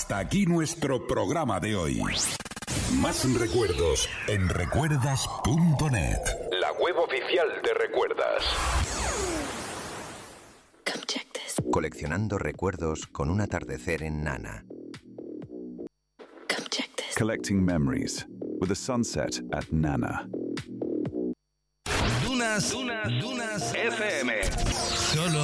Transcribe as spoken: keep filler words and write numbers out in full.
Hasta aquí nuestro programa de hoy. Más recuerdos en recuerdas punto net, la web oficial de Recuerdas. Coleccionando recuerdos con un atardecer en Nana. Collecting memories with a sunset at Nana. Dunas, Dunas, Dunas F M. Solo